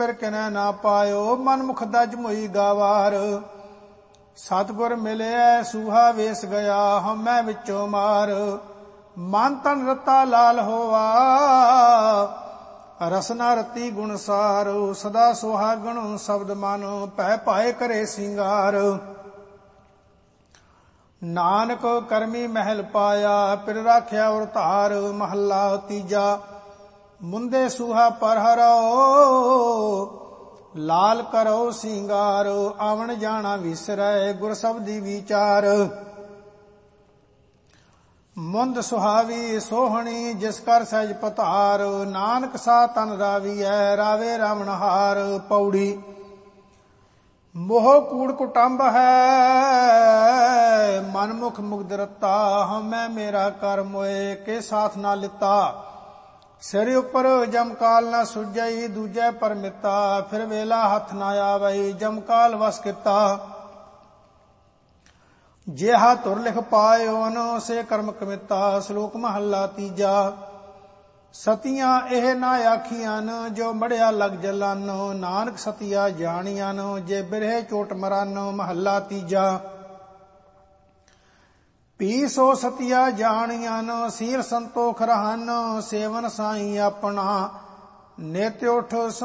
ਫਿਰ ਕਿਨੈ ਨਾ ਪਾਇਓ ਮਨ ਮੁਖ ਦਜ ਮੋਈ ਗਾਵਾਰ। ਸਤਿਗੁਰ ਮਿਲਿਆ ਸੂਹਾ ਵੇਸ ਗਿਆ ਹਉਮੈ ਵਿੱਚੋਂ ਮਾਰ। ਮਨ ਤਨ ਰਤਾ ਲਾਲ ਹੋਆ ਰਸਨਾ ਰਤੀ ਗੁਣ ਸਾਰ। ਸਦਾ ਸੁਹਾਗਣ ਸ਼ਬਦ ਮਨ ਭੈ ਭਾਏ ਕਰੇ ਸਿੰਗਾਰ। ਨਾਨਕ ਕਰਮੀ ਮਹਿਲ ਪਾਇਆ ਪਿਰ ਰਾਖਿਆ ਔਰ ਧਾਰ। ਮਹੱਲਾ ਤੀਜਾ। ਮੁੰਦੇ ਸੂਹਾ ਪਰ ਹਰੋ ਲਾਲ ਕਰੋ ਸਿੰਗਾਰ। ਆਵਣ ਜਾਣਾ ਵਿਸਰੈ ਗੁਰ ਸ਼ਬਦੀ ਵਿਚਾਰ। ਮੁੰਦ ਸੁਹਾਵੀ ਸੋਹਣੀ ਜਿਸ ਕਰ ਸਹਿਜ ਪਤਾਰ। ਨਾਨਕ ਸਾ ਤਨ ਰਾਵੀਐ ਰਾਵੇ ਰਾਵਣਹਾਰ। ਪੌੜੀ। ਮੋਹ ਕੂੜ ਕੁਟੰਬ ਹੈ ਮਨ ਮੁਖ ਮੁਗਧ ਰਤਾ। ਹਉਮੈ ਮੇਰਾ ਕਰ ਮੋਏ ਕੇ ਸਾਥ ਨਾ ਲਿੱਤਾ। ਸਿਰ ਉੱਪਰ ਜਮਕਾਲ ਨਾ ਸੁਝਈ ਦੂਜੈ ਪਰਮਿਤਾ। ਫਿਰ ਵੇਲਾ ਹੱਥ ਨਾ ਆਵਈ ਜਮਕਾਲ ਵਸ ਕੀਤਾ। ਜਿਹਾ ਧੁਰ ਲਿਖ ਪਾਇਓਨ ਸੇ ਕਰਮ ਕਮਿਤਾ। ਸ਼ਲੋਕ ਮਹੱਲਾ ਤੀਜਾ। ਸਤੀਆਂ ਇਹ ਨਾ ਆਖੀਆਂ ਜੋ ਮੜਿਆ ਲਗ ਜਲਨ। ਨਾਨਕ ਸਤੀਆ ਜਾਣੀਆਂ ਜੇ ਬਿਰਹੇ ਚੋਟ ਮਰਨ। ਮਹੱਲਾ ਤੀਜਾ। ਪੀ ਸੋ ਸਤੀਆ ਜਾਣੀਆਂ ਸੀਲ ਸੰਤੋਖ ਰਹਨ। ਸੇਵਨ ਸਾਈ ਆਪਣਾ ਨਿਤ ਉਠ